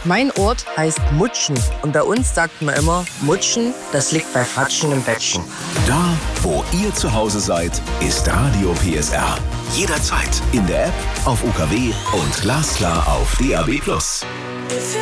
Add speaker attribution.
Speaker 1: Mein Ort heißt Mutschen und bei uns sagt man immer, Mutschen, das liegt bei Fatschen im Bettchen.
Speaker 2: Da, wo ihr zu Hause seid, ist Radio PSR. Jederzeit in der App, auf UKW und glasklar auf DAB+.